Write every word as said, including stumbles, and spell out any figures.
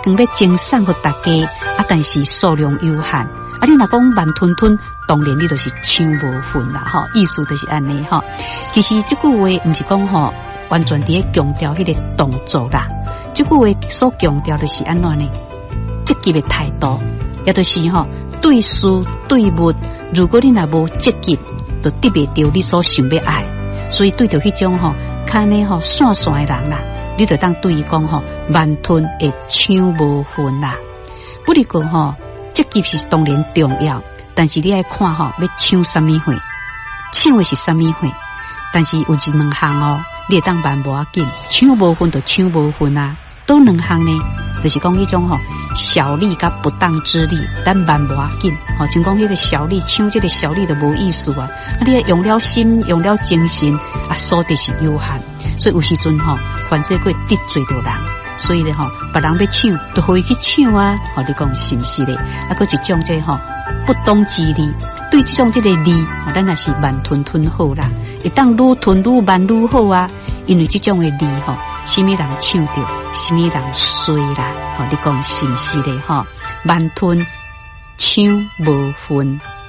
光要精送给大家，啊，但是数量有限。啊，你若讲慢吞吞，当然你就是抢无份啦，吼，意思就是安尼吼。其实这句话唔是讲吼，完全伫咧强调迄个动作啦。这句话所强调的是安怎呢？积极的态度，也就是吼对事对物，如果你若无积极，就得袂到你所想要爱。所以对着迄种吼，看呢吼散散的人啦，你就当对伊讲吼，慢吞会抢无份啦。不过吼，积极是当然重要，但是你爱看吼，要抢什么货，抢的是什么货。但是有一两项哦，你会当慢无要紧，抢无份就抢无份啊。都两项呢，就是讲迄种吼小利甲不当之利，咱慢无要紧。吼，像讲迄个小利抢这个小利就无意思啊。啊，你用了心，用了精神，啊，所得是有限。所以有时阵吼，凡事会得罪到人。所以咧吼，别人要抢，就可以去抢啊。吼，你讲是不是咧？啊，搁一种这吼不当之利，对这种这个利，吼，咱也是慢吞吞好啦。会当愈吞愈慢愈好啊。因为这种的利吼，什么人抢到，什么人衰啦。吼，你讲是不是咧？吼，慢吞抢无份。